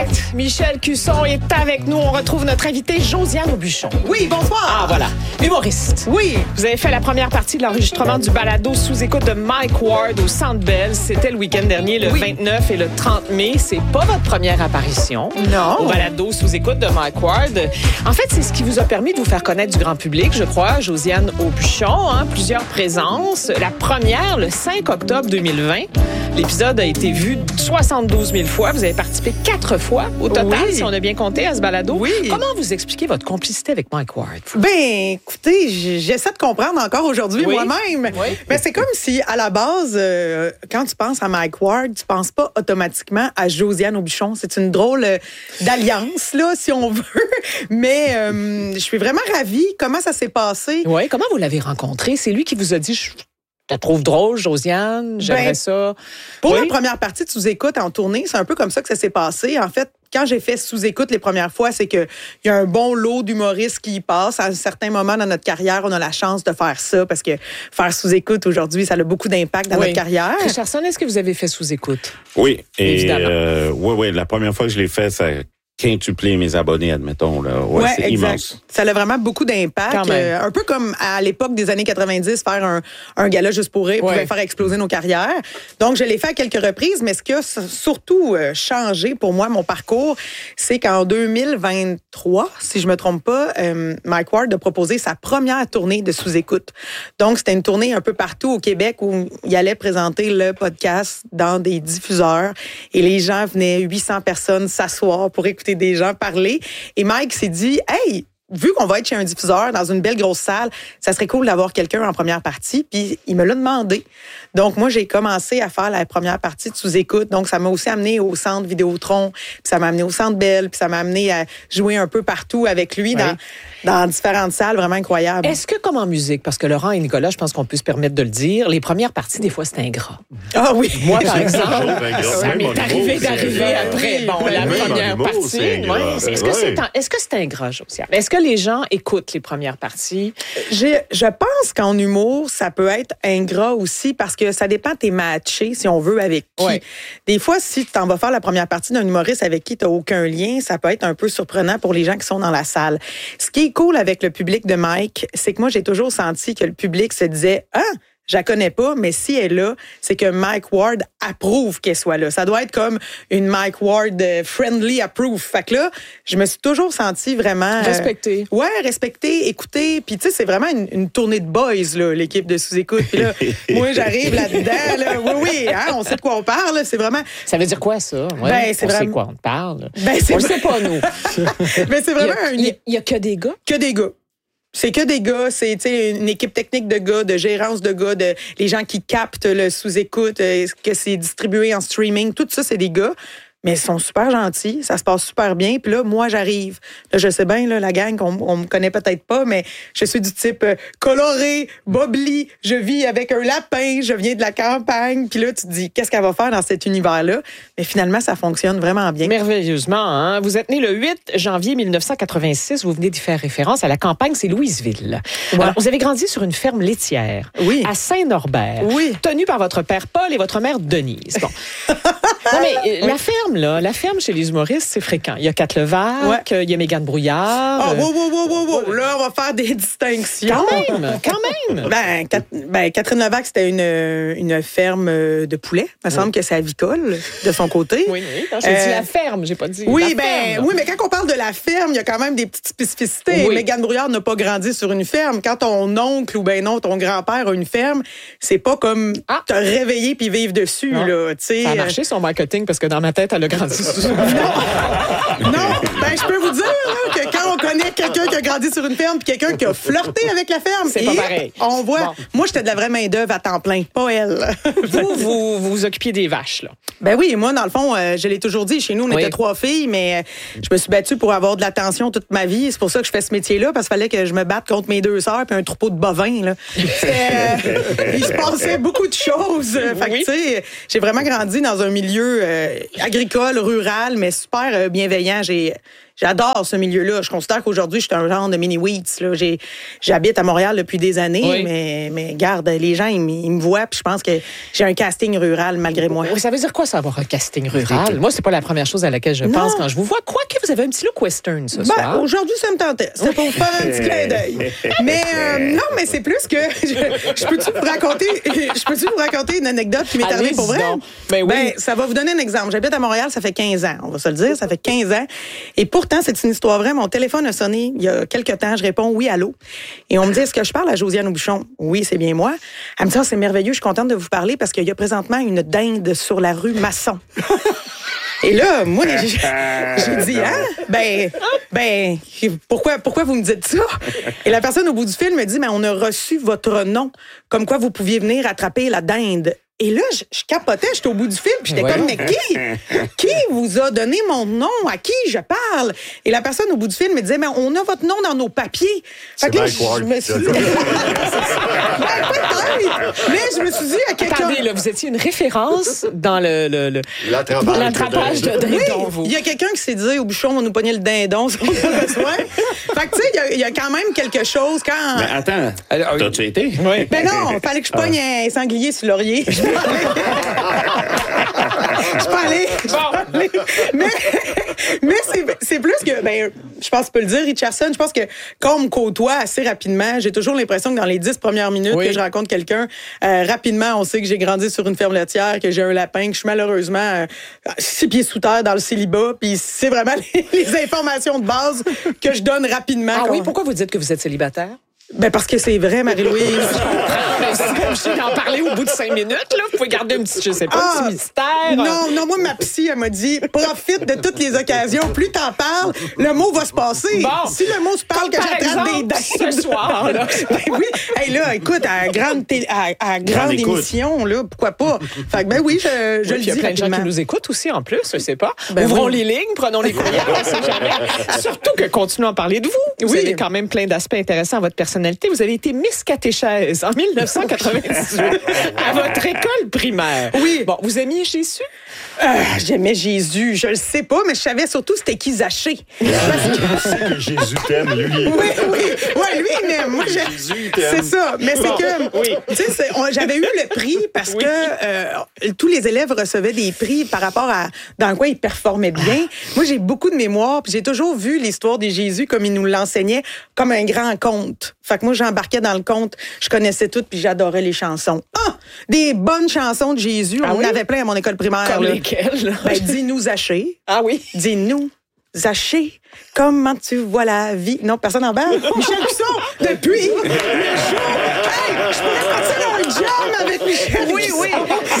direct. Michel Cusson est avec nous. On retrouve notre invité Josiane Aubuchon. Oui, bonsoir. Ah, voilà. Humoriste. Oui. Vous avez fait la première partie de l'enregistrement du balado sous-écoute de Mike Ward au Centre Bell. C'était le week-end dernier, le 29 et le 30 mai. C'est pas votre première apparition. Non. Au balado sous-écoute de Mike Ward. En fait, c'est ce qui vous a permis de vous faire connaître du grand public, je crois, Josiane Aubuchon. Plusieurs présences. La première, le 5 octobre 2020. L'épisode a été vu 72 000 fois. Vous avez participé 4 fois au total, si on a bien compté, à ce balado. Oui. Comment vous expliquez votre complicité avec Mike Ward? Ben, écoutez, j'essaie de comprendre encore aujourd'hui moi-même. Oui. Mais c'est comme si, à la base, quand tu penses à Mike Ward, tu penses pas automatiquement à Josiane Aubuchon. C'est une drôle d'alliance, là, si on veut. Mais je suis vraiment ravie. Comment ça s'est passé? Oui, comment vous l'avez rencontré? C'est lui qui vous a dit... Je te trouve drôle, Josiane, j'aimerais ça. Pour la première partie de Sous-écoute en tournée, c'est un peu comme ça que ça s'est passé. En fait, quand j'ai fait Sous-écoute les premières fois, c'est qu'il y a un bon lot d'humoristes qui y passent. À un certain moment dans notre carrière, on a la chance de faire ça parce que faire Sous-écoute aujourd'hui, ça a beaucoup d'impact dans notre carrière. Richardson, est-ce que vous avez fait Sous-écoute? Oui. Évidemment. Oui, la première fois que je l'ai fait, ça quintuplé mes abonnés, admettons. Là. Ouais, c'est exact. Immense. Ça a vraiment beaucoup d'impact. Un peu comme à l'époque des années 90, faire un gala juste pour rire pouvait faire exploser nos carrières. Donc, je l'ai fait à quelques reprises, mais ce qui a surtout changé pour moi, mon parcours, c'est qu'en 2023, si je me trompe pas, Mike Ward a proposé sa première tournée de sous-écoute. Donc, c'était une tournée un peu partout au Québec où il allait présenter le podcast dans des diffuseurs et les gens venaient, 800 personnes, s'asseoir pour écouter des gens parler. Et Mike s'est dit, hey, vu qu'on va être chez un diffuseur dans une belle grosse salle, ça serait cool d'avoir quelqu'un en première partie. Puis il me l'a demandé. Donc moi, j'ai commencé à faire la première partie de Sous-écoute. Donc ça m'a aussi amené au Centre Vidéotron, puis ça m'a amené au Centre Bell, puis ça m'a amené à jouer un peu partout avec lui dans différentes salles vraiment incroyables. Est-ce que, comme en musique, parce que Laurent et Nicolas, je pense qu'on peut se permettre de le dire, les premières parties, des fois, c'est ingrat. Ah oui! Moi, par exemple, ça m'est arrivé d'arriver après la première partie. Est-ce que c'est ingrat, Josiane? Est-ce que les gens écoutent les premières parties? Je pense qu'en humour, ça peut être ingrat aussi parce que ça dépend, t'es matché, si on veut, avec qui. Ouais. Des fois, si tu t'en vas faire la première partie d'un humoriste avec qui t'as aucun lien, ça peut être un peu surprenant pour les gens qui sont dans la salle. Ce qui est cool avec le public de Mike, c'est que moi, j'ai toujours senti que le public se disait « Ah, je la connais pas, mais si elle est là, c'est que Mike Ward approuve qu'elle soit là. » Ça doit être comme une Mike Ward friendly approve. Fait que là, je me suis toujours sentie vraiment... Respectée. Respectée, écoutée. Puis tu sais, c'est vraiment une tournée de boys, là, l'équipe de Sous-écoute. Puis là, moi, j'arrive là-dedans. Là, oui, on sait de quoi on parle. C'est vraiment... Ça veut dire quoi, ça? Ouais, c'est on vraiment... sait quoi on parle. On le sait pas, nous. Mais c'est vraiment Il y a que des gars? Que des gars. C'est que des gars, c'est une équipe technique de gars, de gérance de gars, de les gens qui captent le sous-écoute, que c'est distribué en streaming, tout ça, c'est des gars. Mais ils sont super gentils, ça se passe super bien. Puis là, moi, j'arrive. Là, je sais bien, là, la gang, on me connaît peut-être pas, mais je suis du type coloré, bobli, je vis avec un lapin, je viens de la campagne. Puis là, tu te dis, qu'est-ce qu'elle va faire dans cet univers-là? Mais finalement, ça fonctionne vraiment bien. Merveilleusement, hein? Vous êtes né le 8 janvier 1986. Vous venez d'y faire référence à la campagne, c'est Louisville. Ouais. Alors, vous avez grandi sur une ferme laitière à Saint-Norbert, tenue par votre père Paul et votre mère Denise. Bon. Non, mais la ferme chez les humoristes, c'est fréquent. Il y a Kat Levac, il y a Mégane Brouillard. Oh, wow. Là, on va faire des distinctions. Quand même. Catherine Levac, c'était une ferme de poulets. Il me semble que c'est avicole de son côté. Oui. Non, j'ai dit la ferme, j'ai pas dit oui, la ferme. Oui, mais quand on parle de la ferme, il y a quand même des petites spécificités. Mégane Brouillard n'a pas grandi sur une ferme. Quand ton oncle ou ton grand-père a une ferme, c'est pas comme te réveiller puis vivre dessus. Là, ça a marché son marketing parce que dans ma tête, elle a grandi sous une ferme. Non, je peux vous dire là, que quand on connaît quelqu'un qui a grandi sur une ferme puis quelqu'un qui a flirté avec la ferme, c'est pas pareil. On voit. Moi, j'étais de la vraie main-d'œuvre à temps plein, pas elle. vous occupiez des vaches, là. Ben oui, moi, dans le fond, je l'ai toujours dit, chez nous, on était 3 filles, mais je me suis battue pour avoir de l'attention toute ma vie. C'est pour ça que je fais ce métier-là, parce qu'il fallait que je me batte contre mes 2 sœurs puis un troupeau de bovins, là. Il se passait beaucoup de choses. Fait que, tu sais, j'ai vraiment grandi dans un milieu agricole agricole, rural, mais super bienveillant. J'adore ce milieu-là. Je considère qu'aujourd'hui, je suis un genre de mini-Wheats. J'habite à Montréal depuis des années, mais garde, les gens, ils me voient, puis je pense que j'ai un casting rural malgré moi. Ça veut dire quoi, ça, avoir un casting rural? Moi, c'est pas la première chose à laquelle je pense quand je vous vois. Quoique vous avez un petit look western ce soir. Aujourd'hui, ça me tentait. C'était pour faire un petit clin d'œil. Mais non, mais c'est plus que... Je peux-tu vous raconter une anecdote qui m'est arrivée pour vrai? Ça va vous donner un exemple. J'habite à Montréal, ça fait 15 ans. On va se le dire, ça fait 15 ans. Et pourtant, c'est une histoire vraie. Mon téléphone a sonné il y a quelques temps. Je réponds oui, allô. Et on me dit, est-ce que je parle à Josiane Aubuchon? Oui, c'est bien moi. Elle me dit, c'est merveilleux, je suis contente de vous parler parce qu'il y a présentement une dinde sur la rue Masson. Et là, moi, j'ai dit, pourquoi vous me dites ça? Et la personne au bout du fil me dit, on a reçu votre nom, comme quoi vous pouviez venir attraper la dinde. Et là, je capotais, j'étais au bout du fil, puis j'étais comme, mais qui vous a donné mon nom? À qui je parle? Et la personne au bout du fil me disait, on a votre nom dans nos papiers. Fait que là, je me suis dit... Mais je me suis dit à quelqu'un... Attendez, là, vous étiez une référence dans l'attrapage de dindon, vous. Il y a quelqu'un qui s'est dit, au bouchon, on va nous pogner le dindon, si on a besoin. Fait que, tu sais, il y a quand même quelque chose quand... Mais attends, t'as-tu été? Oui. Ben non, il fallait que je pogne un sanglier sur laurier. Je peux aller. Mais c'est plus que, je pense que tu peux le dire, Richardson, je pense que quand on me côtoie assez rapidement, j'ai toujours l'impression que dans les 10 premières minutes que je rencontre quelqu'un, rapidement, on sait que j'ai grandi sur une ferme laitière, que j'ai un lapin, que je suis malheureusement 6 pieds sous terre dans le célibat, puis c'est vraiment les informations de base que je donne rapidement. Ah oui, pourquoi vous dites que vous êtes célibataire? Parce que c'est vrai, Marie-Louise. C'est pas obligé d'en parler au bout de 5 minutes, là. Vous pouvez garder un petit, je sais pas, un petit mystère. Non, moi, ma psy, elle m'a dit, profite de toutes les occasions. Plus t'en parles, le mot va se passer. Bon. Si le mot se parle que j'attrape des dates. Ce soir, là. Oui. Hey, là, écoute, à grande émission, là, pourquoi pas? Fait que, oui, je le dis. Il y a plein de gens qui nous écoutent aussi, en plus, je sais pas. Ouvrons les lignes, prenons les courriels, on sait jamais. Surtout que continuons à parler de vous. Vous avez quand même plein d'aspects intéressants à votre personnalité. Vous avez été Miss Catéchèse en 1998 à votre école primaire. Oui. Bon, vous aimiez Jésus? J'aimais Jésus. Je le sais pas, mais je savais surtout c'était qui Zachée. Parce que Jésus t'aime, lui. Oui. Ouais, lui, il m'aime. Moi, Jésus t'aime. C'est ça. Mais c'est que, tu sais, j'avais eu le prix parce que tous les élèves recevaient des prix par rapport à dans quoi ils performaient bien. Moi, j'ai beaucoup de mémoire, puis j'ai toujours vu l'histoire des Jésus comme ils nous l'enseignaient, comme un grand conte. Fait que moi, j'embarquais dans le conte, je connaissais tout, puis j'adorais les chansons. Des bonnes chansons de Jésus. On en avait plein à mon école primaire. Comme lesquelles? Dis-nous, Zachée. Ah oui? Dis-nous, Zachée, comment tu vois la vie? Non, personne en parle. Michel Cusson, depuis le jour. Hey, je pourrais partir un jam avec Michel Cusson. Oui.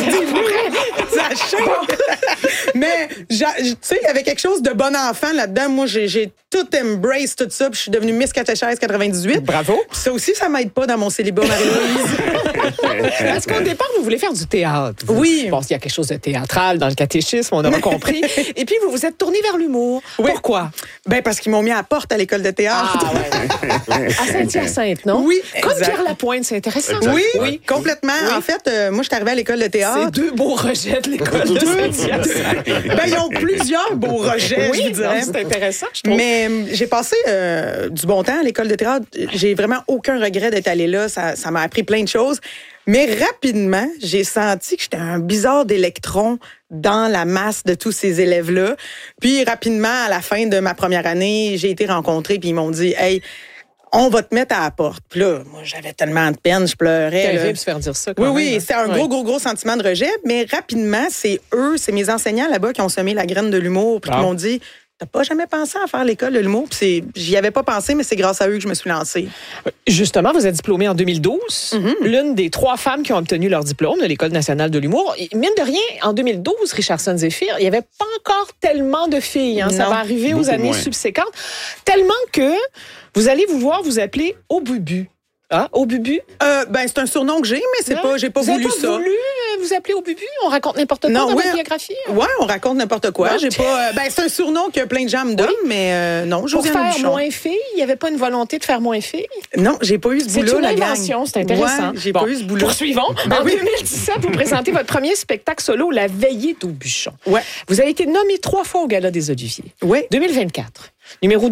Zachée. Mais, tu sais, il y avait quelque chose de bon enfant là-dedans. Moi, j'ai tout embrace tout ça, puis je suis devenue Miss Catéchèse 98. Bravo. Puis ça aussi, ça m'aide pas dans mon célibat, Marie-Louise. Parce qu'au départ, vous voulez faire du théâtre. Oui. Bon, il y a quelque chose de théâtral dans le catéchisme, on aura compris. Et puis, vous vous êtes tourné vers l'humour. Oui. Pourquoi? Parce qu'ils m'ont mis à la porte à l'école de théâtre. À Saint-Hyacinthe, non? Oui. Comme Pierre Lapointe, c'est intéressant. Oui, complètement. Oui. En fait, moi, je suis arrivée à l'école de théâtre. C'est 2 beaux rejets de l'école de Saint-Hyacinthe. Ils ont plusieurs beaux rejets, je vous dirais. C'est intéressant, je trouve. Mais j'ai passé du bon temps à l'école de théâtre. J'ai vraiment aucun regret d'être allée là. Ça m'a appris plein de choses. Mais rapidement, j'ai senti que j'étais un bizarre d'électron dans la masse de tous ces élèves-là. Puis rapidement, à la fin de ma première année, j'ai été rencontrée, puis ils m'ont dit « Hey, on va te mettre à la porte. » Puis là, moi, j'avais tellement de peine, je pleurais. C'est terrible de se faire dire ça. Oui, c'était un gros sentiment de rejet. Mais rapidement, c'est mes enseignants là-bas qui ont semé la graine de l'humour, puis qui m'ont dit « T'as pas jamais pensé à faire l'école de l'humour? » Puis j'y avais pas pensé, mais c'est grâce à eux que je me suis lancée. Justement, vous êtes diplômée en 2012. L'une des 3 femmes qui ont obtenu leur diplôme de l'École nationale de l'humour. Mine de rien, en 2012, Richardson Zephyr, il n'y avait pas encore tellement de filles. Ça va arriver aux années subséquentes. Tellement que vous allez vous voir vous appeler Au Bubu. Au Bubu? C'est un surnom que j'ai, mais j'ai pas voulu ça. vous appeler au Bubu? On raconte n'importe quoi dans votre biographie? Oui, on raconte n'importe quoi. Bon, j'ai pas. C'est un surnom que plein de gens me donnent, mais non, Josiane Pour faire Aubuchon. moins fille, il n'y avait pas une volonté de faire moins fille? Non, j'ai pas eu ce boulot, la gang. C'est une invention, c'est intéressant. Ouais, j'ai pas eu ce boulot. Poursuivons. En 2017, vous présentez votre premier spectacle solo, La Veillée d'Aubuchon. Ouais. Vous avez été nommé 3 fois au Gala des Oliviers. Oui. 2024. Numéro